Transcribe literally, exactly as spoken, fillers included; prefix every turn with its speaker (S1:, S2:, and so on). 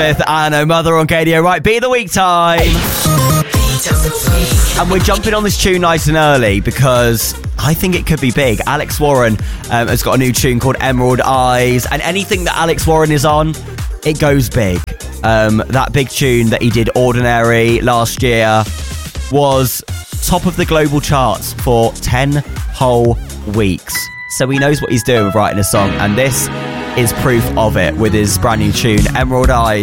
S1: with Anna Mother on Gadio. Right, Beat of the Week time. And we're jumping on this tune nice and early because I think it could be big. Alex Warren um, has got a new tune called Emerald Eyes, and anything that Alex Warren is on, it goes big. Um, that big tune that he did, Ordinary, last year was top of the global charts for ten whole weeks. So he knows what he's doing with writing a song, and this is proof of it with his brand new tune, Emerald Eyes.